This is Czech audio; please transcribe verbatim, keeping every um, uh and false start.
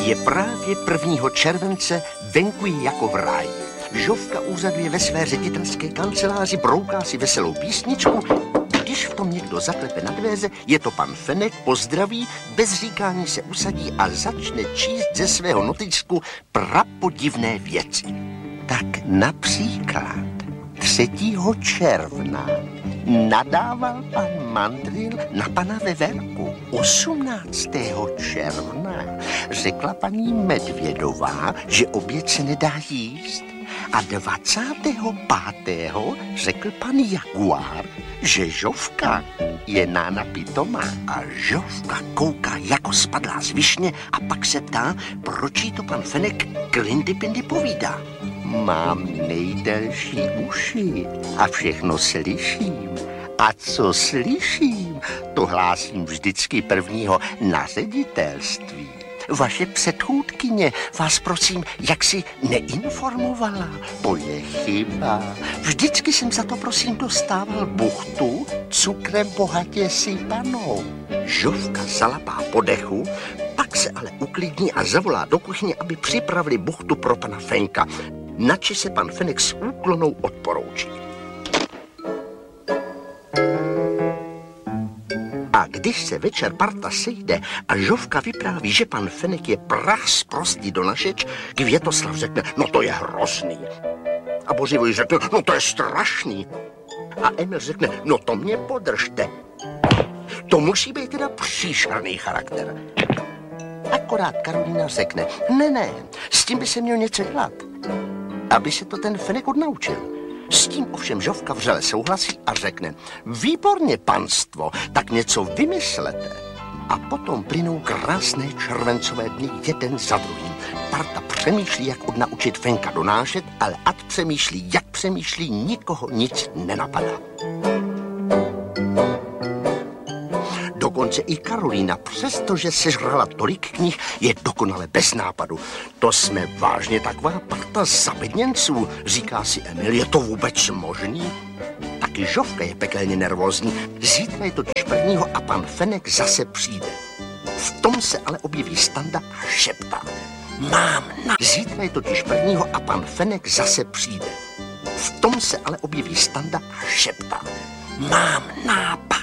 Je právě prvního července, venku je jako v ráji. Žofka úřaduje ve své ředitelské kanceláři, brouká si veselou písničku. Když v tom někdo zaklepe na dveře, je to pan Fenek, pozdraví, bez říkání se usadí a začne číst ze svého notičku prapodivné věci. Tak například třetího června nadával pan Mandril na pana Veverku. osmnáctého června řekla paní Medvědová, že oběd se nedá jíst. A dvacátého pátého řekl pan Jaguár, že Žofka je nána pitomá. A Žofka kouká jako spadlá z višně a pak se ptá, proč jí to pan Fenek klindy pindy povídá. Mám nejdelší uši a všechno slyším. A co slyším, to hlásím vždycky prvního na ředitelství. Vaše předchůdkyně vás prosím jaksi neinformovala. To je chyba. Vždycky jsem za to prosím dostával buchtu cukrem bohatě sypanou. Žofka zalapá po dechu, pak se ale uklidní a zavolá do kuchyně, aby připravili buchtu pro pana Fenka. Načež se pan Fenek s úklonou odporoučí. A když se večer parta sejde a Žofka vypráví, že pan Fenek je prás prostý donašeč, Květoslav řekne, no to je hrozný. A Bořivoj řekne, no to je strašný. A Emil řekne, no to mě podržte. To musí být teda příšerný charakter. Akorát Karolína řekne, ne, ne, s tím by se měl něco dělat, aby se to ten Fenek odnaučil. S tím ovšem Žofka vřele souhlasí a řekne, výborně panstvo, tak něco vymyslete. A potom plynou krásné červencové dny jeden za druhým. Parta přemýšlí, jak odnaučit Fenka donášet, ale ať přemýšlí, jak přemýšlí, nikoho nic nenapadá. Dokonce i Karolína, přestože sežrala tolik knih, je dokonale bez nápadu. To jsme vážně taková parta zabedněnců, říká si Emil, je to vůbec možný? Taky Žofka je pekelně nervózní. Zítra je totiž prvního a pan Fenek zase přijde. V tom se ale objeví Standa a šeptá. Mám na... Zítra je totiž prvního a pan Fenek zase přijde. V tom se ale objeví Standa a šeptá. Mám nápad.